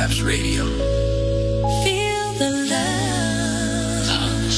TAPS Radio. Feel the love. TAPS.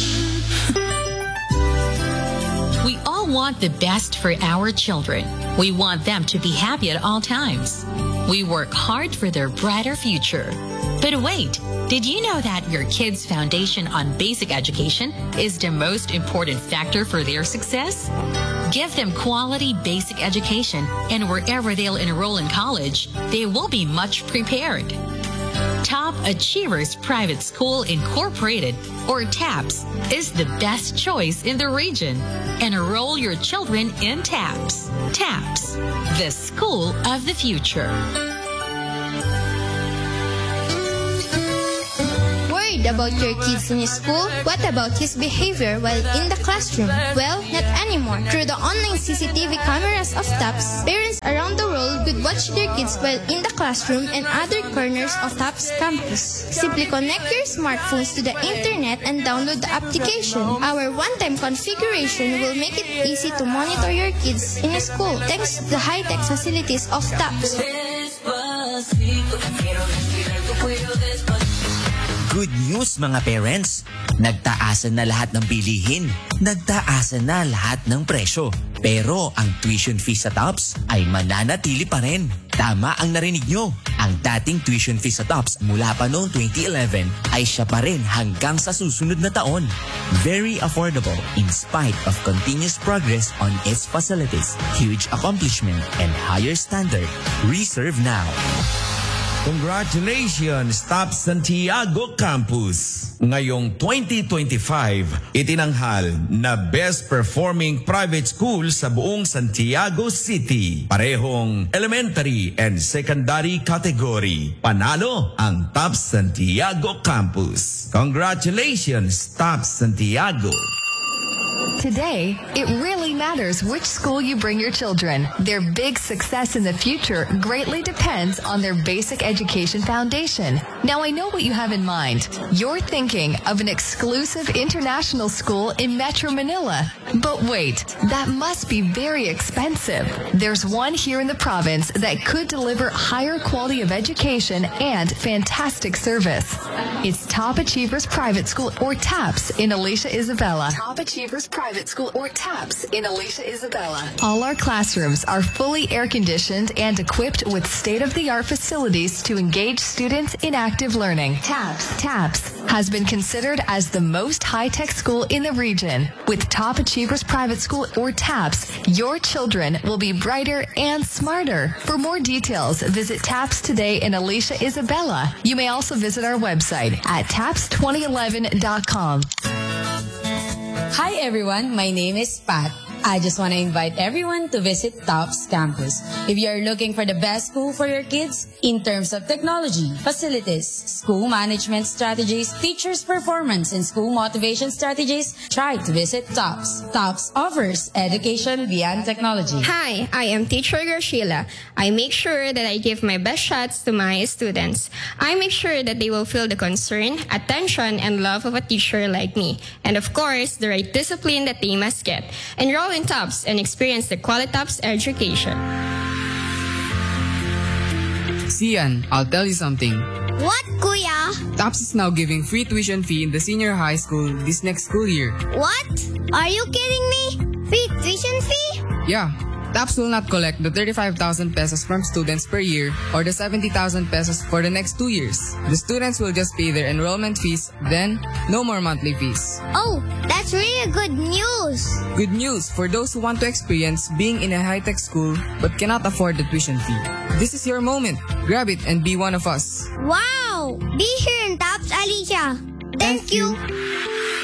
We all want the best for our children. We want them to be happy at all times. We work hard for their brighter future. But wait, did you know that your kids' foundation on basic education is the most important factor for their success? Give them quality basic education, and wherever they'll enroll in college, they will be much prepared. Top Achievers Private School Incorporated, or TAPS, is the best choice in the region. Enroll your children in TAPS. TAPS, the school of the future. Worried about your kids in school? What about his behavior while in the classroom? Well, not anymore. Through the online CCTV cameras of TAPS, parents around the world could watch their kids while in the classroom and other corners of TAPS campus. Simply connect your smartphones to the internet and download the application. Our one-time configuration will make it easy to monitor your kids in school thanks to the high-tech facilities of TAPS. Good news mga parents! Nagtaasan na lahat ng bilihin. Nagtaasan na lahat ng presyo. Pero ang tuition fee sa TAPS ay mananatili pa rin. Tama ang narinig nyo. Ang dating tuition fee sa TAPS mula pa noong 2011 ay siya pa rin hanggang sa susunod na taon. Very affordable in spite of continuous progress on its facilities, huge accomplishment, and higher standard. Reserve now. Congratulations, TAPS Santiago Campus! Ngayong 2025, itinanghal na Best Performing Private School sa buong Santiago City. Parehong elementary and secondary category. Panalo ang TAPS Santiago Campus. Congratulations, TAPS Santiago! Today, it really matters which school you bring your children. Their big success in the future greatly depends on their basic education foundation. Now, I know what you have in mind. You're thinking of an exclusive international school in Metro Manila. But wait, that must be very expensive. There's one here in the province that could deliver higher quality of education and fantastic service. It's Top Achievers Private School, or TAPS, in Alicia Isabela. Top Achievers Private School, or TAPS, in Alicia Isabela. All our classrooms are fully air-conditioned and equipped with state-of-the-art facilities to engage students in active learning. TAPS has been considered as the most high-tech school in the region. With Top Achievers Private School, or TAPS, your children will be brighter and smarter. For more details, visit TAPS today in Alicia Isabela. You may also visit our website at taps2011.com. Hi everyone, my name is Pat. I just want to invite everyone to visit TAPS campus. If you are looking for the best school for your kids in terms of technology, facilities, school management strategies, teachers' performance, and school motivation strategies, try to visit TAPS. TAPS offers education beyond technology. Hi, I am Teacher Graciela. I make sure that I give my best shots to my students. I make sure that they will feel the concern, attention, and love of a teacher like me. And of course, the right discipline that they must get. Enroll in TAPS and experience the quality TAPS education. Sian, I'll tell you something. What, Kuya? TAPS is now giving free tuition fee in the senior high school this next school year. What? Are you kidding me? Free tuition fee? Yeah. TAPS will not collect the 35,000 pesos from students per year or the 70,000 pesos for the next 2 years. The students will just pay their enrollment fees, then no more monthly fees. Oh, that's really good news. Good news for those who want to experience being in a high-tech school but cannot afford the tuition fee. This is your moment. Grab it and be one of us. Wow! Be here in TAPS, Alicia. Thank you.